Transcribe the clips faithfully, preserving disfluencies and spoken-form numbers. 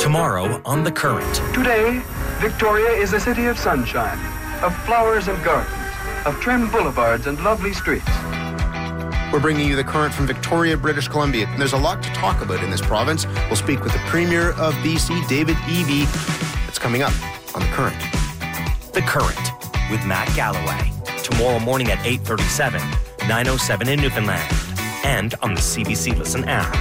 Tomorrow on The Current. Today, Victoria is a city of sunshine, of flowers and gardens, of trim boulevards and lovely streets. We're bringing you The Current from Victoria, British Columbia. And there's a lot to talk about in this province. We'll speak with the Premier of B C, David Eby. It's coming up on The Current. The Current with Matt Galloway. Tomorrow morning at eight thirty-seven, nine oh seven in Newfoundland. And on the C B C Listen app.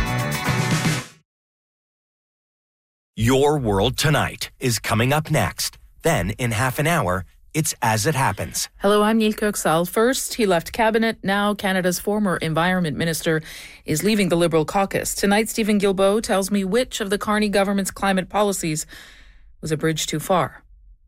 Your World Tonight is coming up next. Then, in half an hour, it's As It Happens. Hello, I'm Neil Kirksall. First, he left cabinet. Now, Canada's former Environment Minister is leaving the Liberal caucus. Tonight, Stephen Guilbeault tells me which of the Carney government's climate policies was a bridge too far.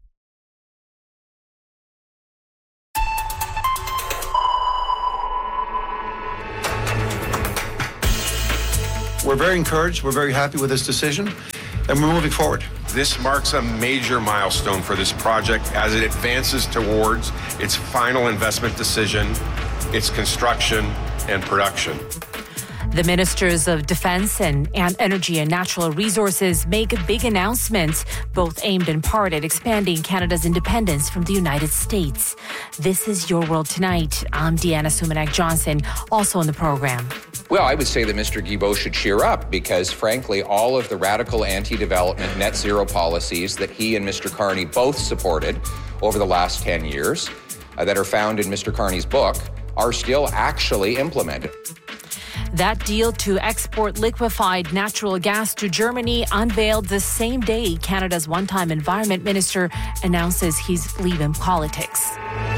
We're very encouraged. We're very happy with this decision, and we're moving forward. This marks a major milestone for this project as it advances towards its final investment decision, its construction and production. The Ministers of Defence and, and Energy and Natural Resources make big announcements, both aimed in part at expanding Canada's independence from the United States. This is Your World Tonight. I'm Deanna Sumanak-Johnson, also on the program. Well, I would say that Mister Guilbeault should cheer up because, frankly, all of the radical anti-development net zero policies that he and Mister Carney both supported over the last ten years uh, that are found in Mister Carney's book are still actually implemented. That deal to export liquefied natural gas to Germany unveiled the same day Canada's one-time environment minister announces he's leaving politics.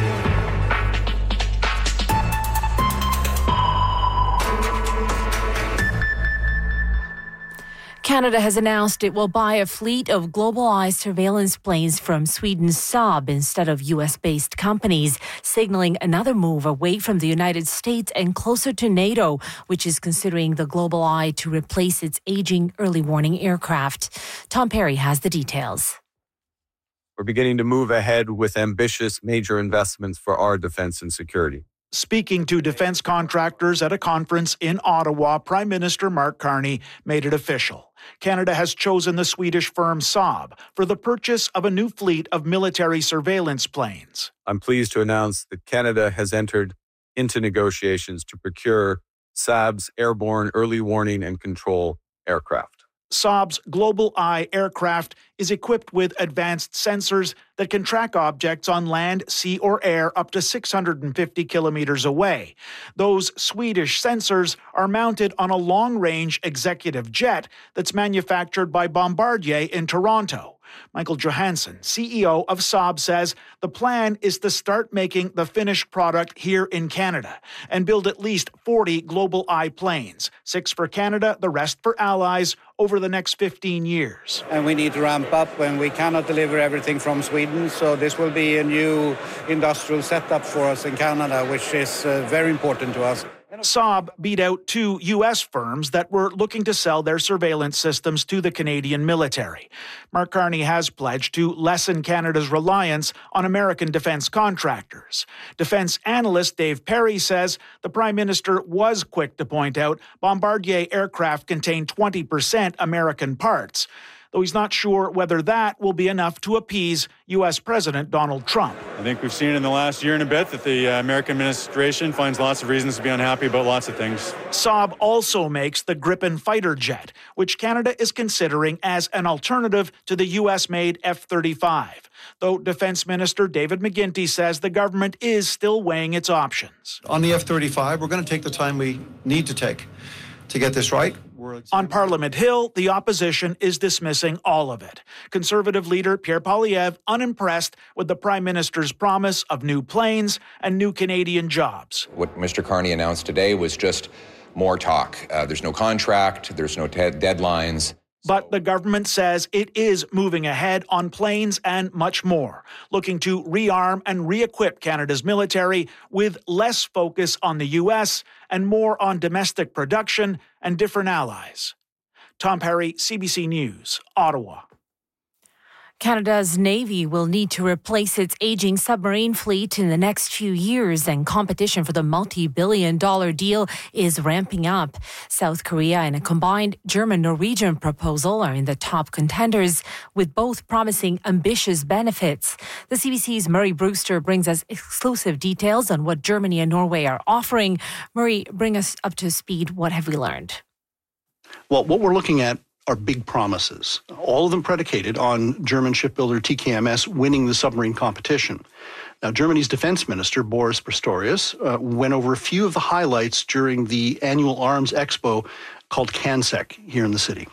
Canada has announced it will buy a fleet of Global Eye surveillance planes from Sweden's Saab instead of U S-based companies, signaling another move away from the United States and closer to NATO, which is considering the Global Eye to replace its aging early warning aircraft. Tom Perry has the details. We're beginning to move ahead with ambitious major investments for our defense and security. Speaking to defense contractors at a conference in Ottawa, Prime Minister Mark Carney made it official. Canada has chosen the Swedish firm Saab for the purchase of a new fleet of military surveillance planes. I'm pleased to announce that Canada has entered into negotiations to procure Saab's airborne early warning and control aircraft. Saab's Global Eye aircraft is equipped with advanced sensors that can track objects on land, sea, or air up to six hundred fifty kilometers away. Those Swedish sensors are mounted on a long-range executive jet that's manufactured by Bombardier in Toronto. Michael Johansson, C E O of Saab, says the plan is to start making the finished product here in Canada and build at least forty Global Eye planes, six for Canada, the rest for allies, over the next fifteen years. And we need to ramp up, and we cannot deliver everything from Sweden, so this will be a new industrial setup for us in Canada, which is uh, very important to us. Saab beat out two U S firms that were looking to sell their surveillance systems to the Canadian military. Mark Carney has pledged to lessen Canada's reliance on American defense contractors. Defense analyst Dave Perry says the Prime Minister was quick to point out Bombardier aircraft contain twenty percent American parts, though he's not sure whether that will be enough to appease U S President Donald Trump. I think we've seen in the last year and a bit that the uh, American administration finds lots of reasons to be unhappy about lots of things. Saab also makes the Gripen fighter jet, which Canada is considering as an alternative to the U S-made F thirty-five, though Defense Minister David McGuinty says the government is still weighing its options. On the F thirty-five, we're going to take the time we need to take to get this right. On Parliament Hill, the opposition is dismissing all of it. Conservative leader Pierre Poilievre unimpressed with the Prime Minister's promise of new planes and new Canadian jobs. What Mister Carney announced today was just more talk. Uh, there's no contract, there's no te- deadlines. But the government says it is moving ahead on planes and much more, looking to rearm and re-equip Canada's military with less focus on the U S and more on domestic production and different allies. Tom Perry, C B C News, Ottawa. Canada's Navy will need to replace its aging submarine fleet in the next few years, and competition for the multi-billion dollar deal is ramping up. South Korea and a combined German-Norwegian proposal are in the top contenders, with both promising ambitious benefits. The C B C's Murray Brewster brings us exclusive details on what Germany and Norway are offering. Murray, bring us up to speed. What have we learned? Well, what we're looking at are big promises, all of them predicated on German shipbuilder T K M S winning the submarine competition. Now, Germany's defense minister, Boris Pistorius, uh, went over a few of the highlights during the annual arms expo called CANSEC here in the city.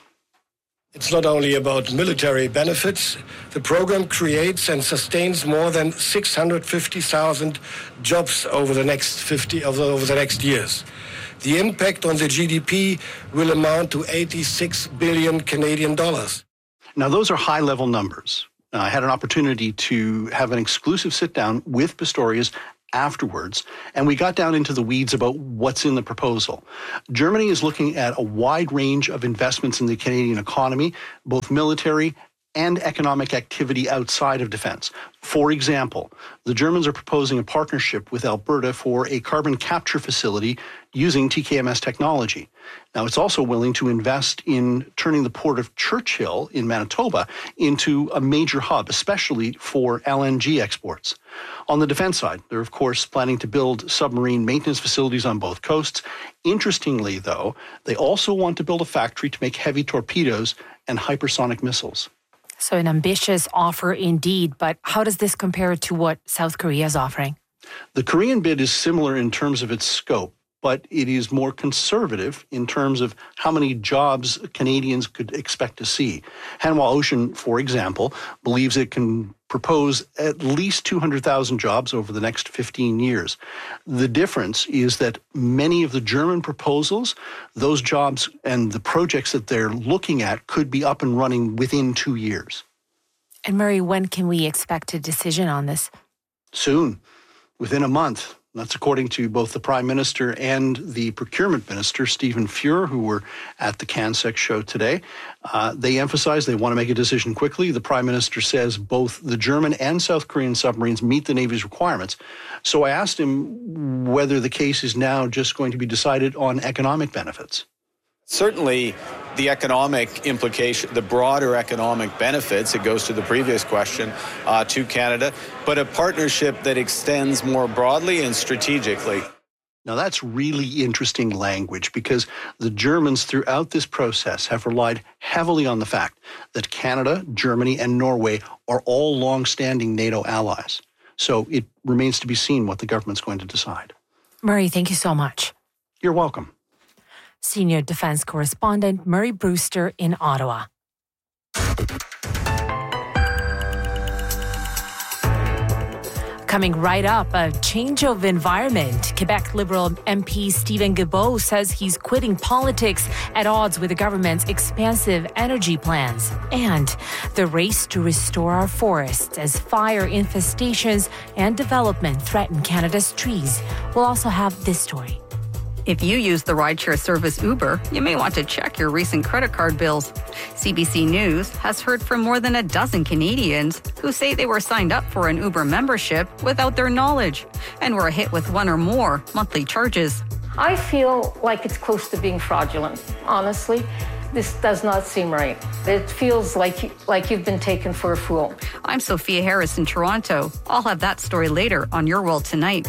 It's not only about military benefits. The program creates and sustains more than six hundred fifty thousand jobs over the next fifty over the next years. The impact on the G D P will amount to eighty-six billion Canadian dollars. Now, those are high-level numbers. Uh, I had an opportunity to have an exclusive sit-down with Pistorius afterwards, and we got down into the weeds about what's in the proposal. Germany is looking at a wide range of investments in the Canadian economy, both military and economic activity outside of defense. For example, the Germans are proposing a partnership with Alberta for a carbon capture facility using T K M S technology. Now, it's also willing to invest in turning the port of Churchill in Manitoba into a major hub, especially for L N G exports. On the defense side, they're, of course, planning to build submarine maintenance facilities on both coasts. Interestingly, though, they also want to build a factory to make heavy torpedoes and hypersonic missiles. So an ambitious offer indeed, but how does this compare to what South Korea is offering? The Korean bid is similar in terms of its scope, but it is more conservative in terms of how many jobs Canadians could expect to see. Hanwha Ocean, for example, believes it can propose at least two hundred thousand jobs over the next fifteen years. The difference is that many of the German proposals, those jobs and the projects that they're looking at could be up and running within two years. And Murray, when can we expect a decision on this? Soon, within a month. That's according to both the Prime Minister and the Procurement Minister, Stephen Fuhr, who were at the CANSEC show today. Uh, they emphasize they want to make a decision quickly. The Prime Minister says both the German and South Korean submarines meet the Navy's requirements. So I asked him whether the case is now just going to be decided on economic benefits. Certainly, the economic implication, the broader economic benefits, it goes to the previous question, uh, to Canada, but a partnership that extends more broadly and strategically. Now, that's really interesting language because the Germans throughout this process have relied heavily on the fact that Canada, Germany, and Norway are all long-standing NATO allies. So it remains to be seen what the government's going to decide. Murray, thank you so much. You're welcome. Senior Defense Correspondent Murray Brewster in Ottawa. Coming right up, a change of environment. Quebec Liberal M P Steven Guilbeault says he's quitting politics at odds with the government's expansive energy plans. And the race to restore our forests as fire infestations and development threaten Canada's trees. We'll also have this story. If you use the rideshare service Uber, you may want to check your recent credit card bills. C B C News has heard from more than a dozen Canadians who say they were signed up for an Uber membership without their knowledge and were hit with one or more monthly charges. I feel like it's close to being fraudulent, honestly. This does not seem right. It feels like, like you've been taken for a fool. I'm Sophia Harris in Toronto. I'll have that story later on Your World Tonight.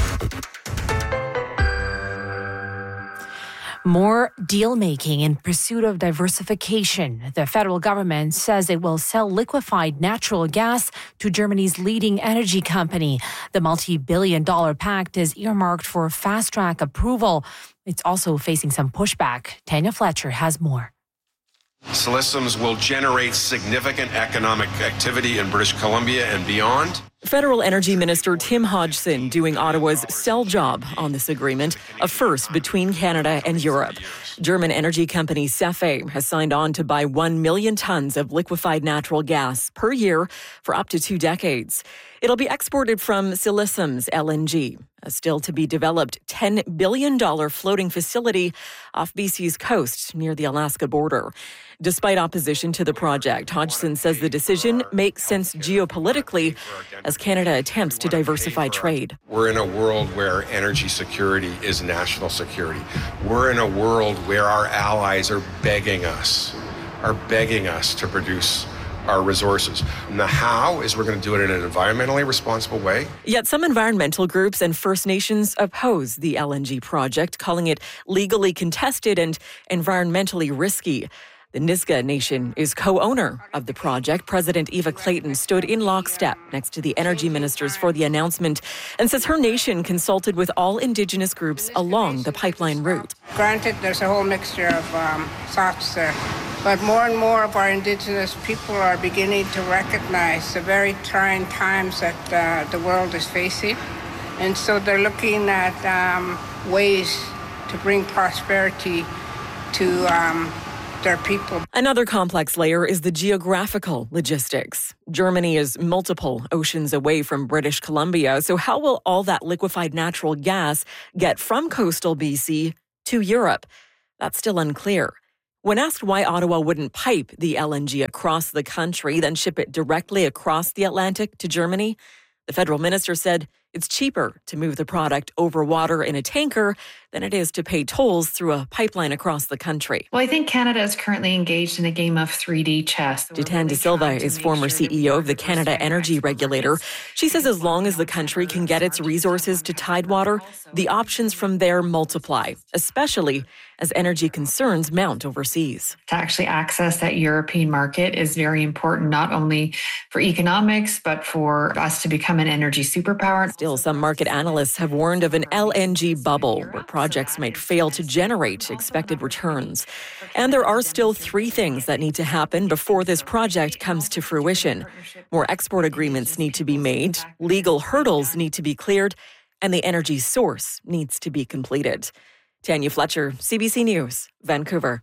More deal-making in pursuit of diversification. The federal government says it will sell liquefied natural gas to Germany's leading energy company. The multi-billion dollar pact is earmarked for fast-track approval. It's also facing some pushback. Tanya Fletcher has more. Siliciums will generate significant economic activity in British Columbia and beyond. Federal Energy Minister Tim Hodgson doing Ottawa's sell job on this agreement, a first between Canada and Europe. German energy company Cefe has signed on to buy one million tons of liquefied natural gas per year for up to two decades. It'll be exported from Silisum's L N G, a still-to-be-developed ten billion dollars floating facility off B C's coast near the Alaska border. Despite opposition to the project, Hodgson says the decision makes sense geopolitically as Canada attempts to diversify trade. We're in a world where energy security is national security. We're in a world where our allies are begging us, are begging us to produce our resources. And the how is we're going to do it in an environmentally responsible way. Yet some environmental groups and First Nations oppose the L N G project, calling it legally contested and environmentally risky. The Nisga'a Nation is co-owner of the project. President Eva Clayton stood in lockstep next to the energy ministers for the announcement and says her nation consulted with all Indigenous groups along the pipeline route. Granted, there's a whole mixture of um, thoughts there, but more and more of our Indigenous people are beginning to recognize the very trying times that uh, the world is facing. And so they're looking at um, ways to bring prosperity to um, their people. Another complex layer is the geographical logistics. Germany is multiple oceans away from British Columbia, so how will all that liquefied natural gas get from coastal B C to Europe? That's still unclear. When asked why Ottawa wouldn't pipe the L N G across the country, then ship it directly across the Atlantic to Germany, the federal minister said it's cheaper to move the product over water in a tanker than it is to pay tolls through a pipeline across the country. Well, I think Canada is currently engaged in a game of three D chess. Jitan De Silva is former C E O of the Canada Energy Regulator. She says as long as the country can get its resources to Tidewater, the options from there multiply, especially as energy concerns mount overseas. To actually access that European market is very important, not only for economics, but for us to become an energy superpower. Still, some market analysts have warned of an L N G bubble where projects might fail to generate expected returns. And there are still three things that need to happen before this project comes to fruition. More export agreements need to be made, legal hurdles need to be cleared, and the energy source needs to be completed. Tanya Fletcher, C B C News, Vancouver.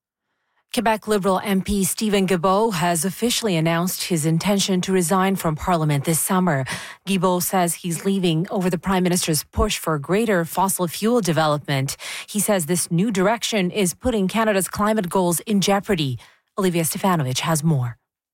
Quebec Liberal M P Steven Guilbeault has officially announced his intention to resign from Parliament this summer. Guilbeault says he's leaving over the Prime Minister's push for greater fossil fuel development. He says this new direction is putting Canada's climate goals in jeopardy. Olivia Stefanovic has more.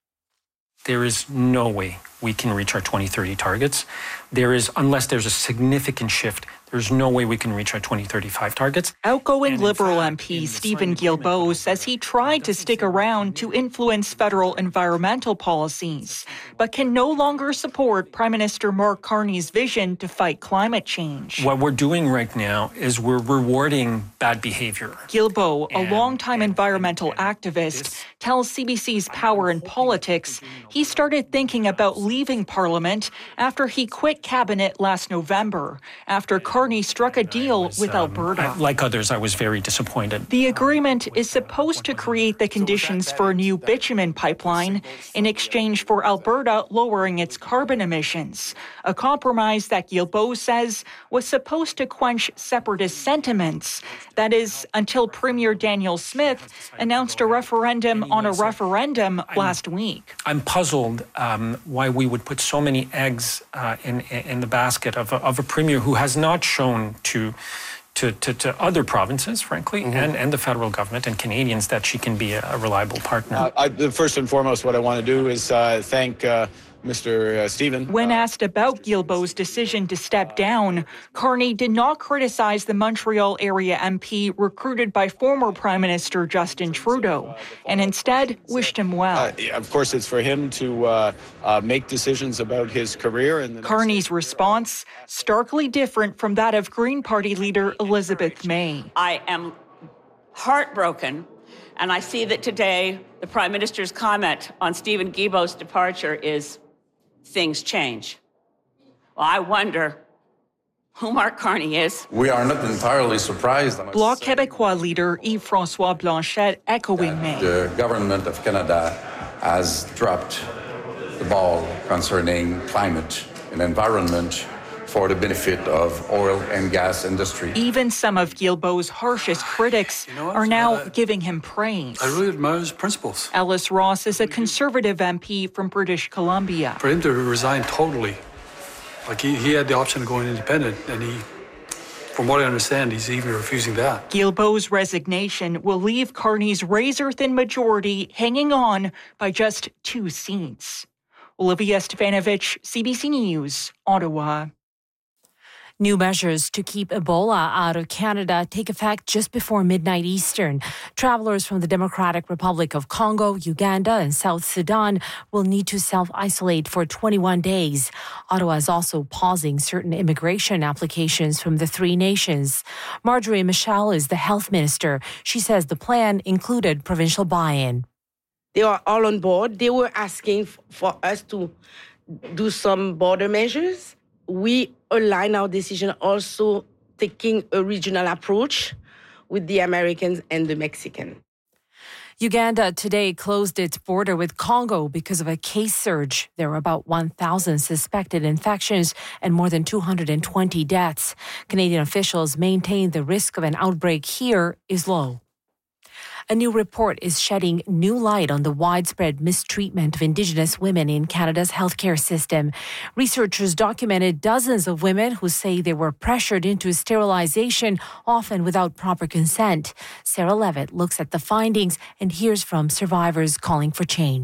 There is no way we can reach our twenty thirty targets. There is, unless there's a significant shift, there's no way we can reach our twenty thirty-five targets. Outgoing Liberal M P Steven Guilbeault says he tried to stick around to influence federal environmental policies, but can no longer support Prime Minister Mark Carney's vision to fight climate change. What we're doing right now is we're rewarding bad behavior. Guilbeault, a longtime environmental activist, tells C B C's Power in Politics he started thinking about leaving Parliament after he quit cabinet last November, after Carney struck a deal was, with Alberta. Um, I, like others, I was very disappointed. The agreement is supposed to create the conditions for a new bitumen pipeline in exchange for Alberta lowering its carbon emissions, a compromise that Guilbeault says was supposed to quench separatist sentiments. That is, until Premier Daniel Smith announced a referendum on a referendum last week. I'm puzzled um, why we would put so many eggs uh, in, in the basket of a, of a premier who has not shown to To, to, to other provinces, frankly, mm-hmm. and, and the federal government and Canadians that she can be a, a reliable partner. Uh, I, first and foremost, what I want to do is uh, thank uh, Mister Uh, Stephen. When asked about Guilbeault's decision to step down, Carney did not criticize the Montreal area M P recruited by former Prime Minister Justin Trudeau, and instead wished him well. Uh, yeah, of course, it's for him to uh, uh, make decisions about his career. And Carney's response, starkly different from that of Green Party leader Elizabeth May. I am heartbroken, and I see that today the Prime Minister's comment on Steven Guilbeault's departure is things change. Well, I wonder who Mark Carney is. We are not entirely surprised. Bloc Québécois leader Yves-François Blanchet echoing May. The government of Canada has dropped the ball concerning climate and environment for the benefit of oil and gas industry. Even some of Guilbeault's harshest critics you know are now uh, giving him praise. I really admire his principles. Ellis Ross is a Conservative M P from British Columbia. For him to resign totally, like he, he had the option of going independent, and he, from what I understand, he's even refusing that. Guilbeault's resignation will leave Carney's razor-thin majority hanging on by just two seats. Olivia Stefanovich, C B C News, Ottawa. New measures to keep Ebola out of Canada take effect just before midnight Eastern. Travelers from the Democratic Republic of Congo, Uganda, and South Sudan will need to self-isolate for twenty-one days. Ottawa is also pausing certain immigration applications from the three nations. Marjorie Michel is the health minister. She says the plan included provincial buy-in. They are all on board. They were asking for us to do some border measures. We align our decision also taking a regional approach with the Americans and the Mexicans. Uganda today closed its border with Congo because of a case surge. There were about one thousand suspected infections and more than two hundred twenty deaths. Canadian officials maintain the risk of an outbreak here is low. A new report is shedding new light on the widespread mistreatment of Indigenous women in Canada's healthcare system. Researchers documented dozens of women who say they were pressured into sterilization, often without proper consent. Sarah Levitt looks at the findings and hears from survivors calling for change.